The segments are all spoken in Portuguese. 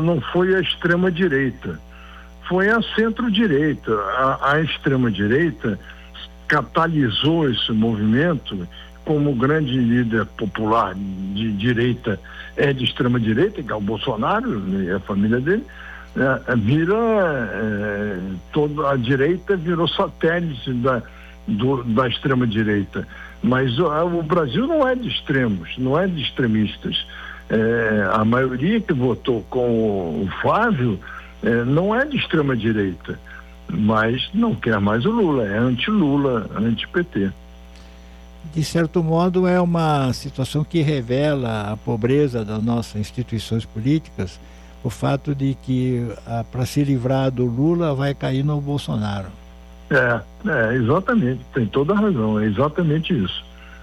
não foi a extrema-direita, foi a centro-direita. A extrema-direita catalisou esse movimento, como o grande líder popular de direita é de extrema-direita, que é o Bolsonaro e a família dele, toda a direita virou satélite da extrema-direita. Mas o Brasil não é de extremos, não é de extremistas. A maioria que votou com o Flávio não é de extrema-direita, mas não quer mais o Lula, é anti-Lula, anti-PT. De certo modo, é uma situação que revela a pobreza das nossas instituições políticas, o fato de que, para se livrar do Lula, vai cair no Bolsonaro. Exatamente, tem toda a razão, é exatamente isso.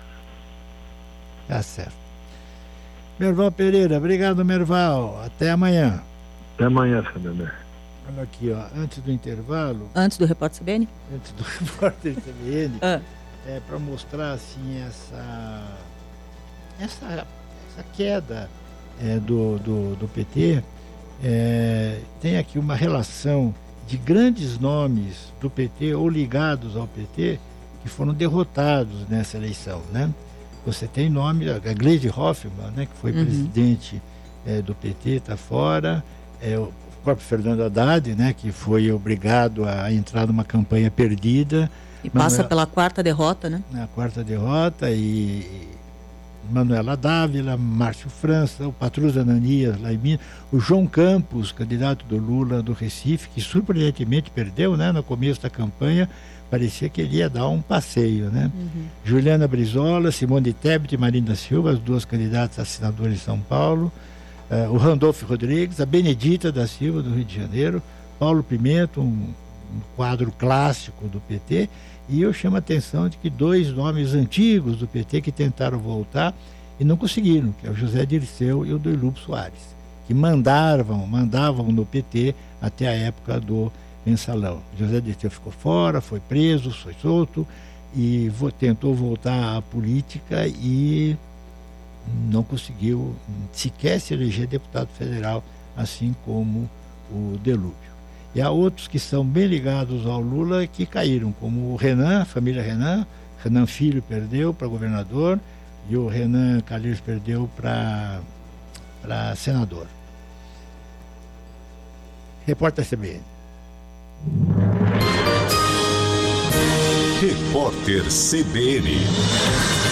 Tá certo. Merval Pereira, obrigado, Merval, até amanhã. Até amanhã, Fernando. Olha aqui, antes do intervalo... Antes do Repórter CBN? Antes do Repórter CBN, para mostrar, assim, essa queda do PT, tem aqui uma relação de grandes nomes do PT ou ligados ao PT que foram derrotados nessa eleição, né? Você tem nome, a Gleisi Hoffmann, né, que foi presidente do PT, está fora, o próprio Fernando Haddad, né, que foi obrigado a entrar numa campanha perdida. E passa pela quarta derrota, né? A quarta derrota, e Manuela Dávila, Márcio França, o Patrus Ananias lá em Minas, o João Campos, candidato do Lula do Recife, que surpreendentemente perdeu, né, no começo da campanha, parecia que ele ia dar um passeio, né? Juliana Brizola, Simone Tebet e Marina Silva, as duas candidatas a senadora em São Paulo, o Randolfo Rodrigues, a Benedita da Silva, do Rio de Janeiro, Paulo Pimenta, um quadro clássico do PT, e eu chamo a atenção de que dois nomes antigos do PT que tentaram voltar e não conseguiram, que é o José Dirceu e o Doilupo Soares, que mandavam no PT até a época do Mensalão. José Dirceu ficou fora, foi preso, foi solto e tentou voltar à política e não conseguiu sequer se eleger deputado federal, assim como o Delúbio. E há outros que são bem ligados ao Lula que caíram, como o Renan, a família Renan. Renan Filho perdeu para governador e o Renan Calheiros perdeu para senador. Repórter CBN. Repórter CBN.